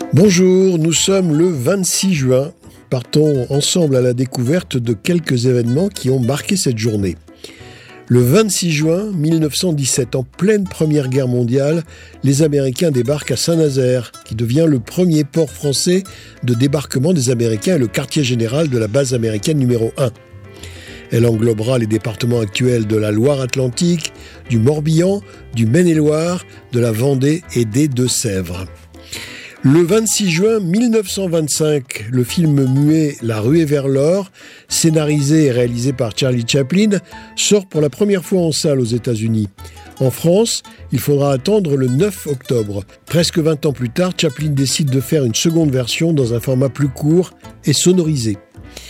Bonjour, nous sommes le 26 juin. Partons ensemble à la découverte de quelques événements qui ont marqué cette journée. Le 26 juin 1917, en pleine Première Guerre mondiale, les Américains débarquent à Saint-Nazaire, qui devient le premier port français de débarquement des Américains et le quartier général de la base américaine numéro 1. Elle englobera les départements actuels de la Loire-Atlantique, du Morbihan, du Maine-et-Loire, de la Vendée et des Deux-Sèvres. Le 26 juin 1925, le film muet La ruée vers l'or, scénarisé et réalisé par Charlie Chaplin, sort pour la première fois en salle aux États-Unis. En France, il faudra attendre le 9 octobre. Presque 20 ans plus tard, Chaplin décide de faire une seconde version dans un format plus court et sonorisé.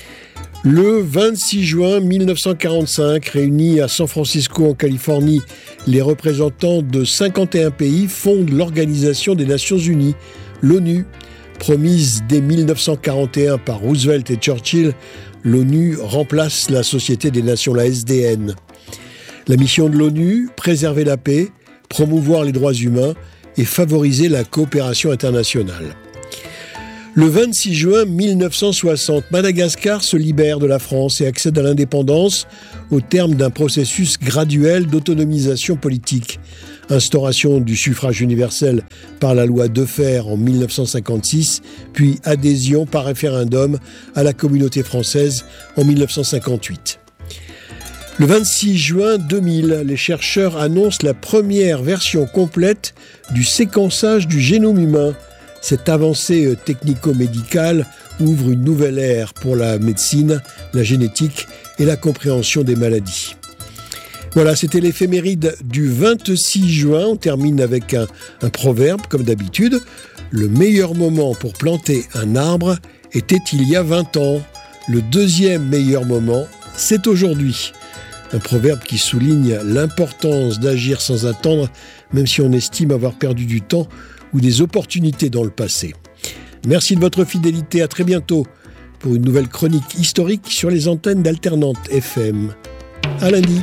Le 26 juin 1945, réunis à San Francisco en Californie, les représentants de 51 pays fondent l'Organisation des Nations Unies, l'ONU. Promise dès 1941 par Roosevelt et Churchill, l'ONU remplace la Société des Nations, la SDN. La mission de l'ONU, préserver la paix, promouvoir les droits humains et favoriser la coopération internationale. Le 26 juin 1960, Madagascar se libère de la France et accède à l'indépendance au terme d'un processus graduel d'autonomisation politique. Instauration du suffrage universel par la loi Defferre en 1956, puis adhésion par référendum à la communauté française en 1958. Le 26 juin 2000, les chercheurs annoncent la première version complète du séquençage du génome humain. Cette avancée technico-médicale ouvre une nouvelle ère pour la médecine, la génétique et la compréhension des maladies. Voilà, c'était l'éphéméride du 26 juin. On termine avec un proverbe, comme d'habitude. Le meilleur moment pour planter un arbre était il y a 20 ans. Le deuxième meilleur moment, c'est aujourd'hui. Un proverbe qui souligne l'importance d'agir sans attendre, même si on estime avoir perdu du temps ou des opportunités dans le passé. Merci de votre fidélité. À très bientôt pour une nouvelle chronique historique sur les antennes d'Alternante FM. À lundi.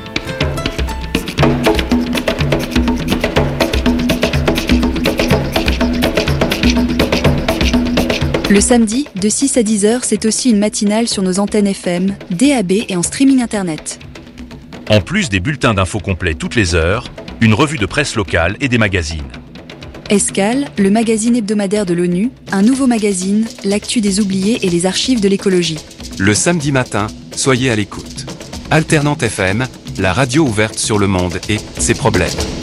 Le samedi, de 6 à 10 heures, c'est aussi une matinale sur nos antennes FM, DAB et en streaming internet. En plus des bulletins d'infos complets toutes les heures, une revue de presse locale et des magazines. Escale, le magazine hebdomadaire de l'ONU, un nouveau magazine, l'actu des oubliés et les archives de l'écologie. Le samedi matin, soyez à l'écoute. Alternante FM, la radio ouverte sur le monde et ses problèmes.